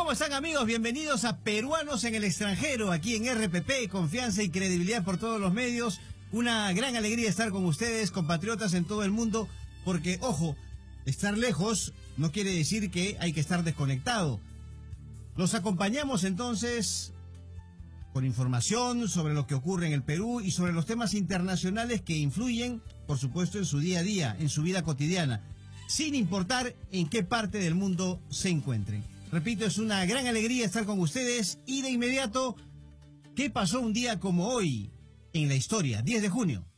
¿Cómo están, amigos? Bienvenidos a Peruanos en el Extranjero, aquí en RPP, confianza y credibilidad por todos los medios. Una gran alegría estar con ustedes, compatriotas en todo el mundo, porque, ojo, estar lejos no quiere decir que hay que estar desconectado. Los acompañamos entonces con información sobre lo que ocurre en el Perú y sobre los temas internacionales que influyen, por supuesto, en su día a día, en su vida cotidiana, sin importar en qué parte del mundo se encuentren. Repito, es una gran alegría estar con ustedes y de inmediato, ¿qué pasó un día como hoy en la historia? 10 de junio.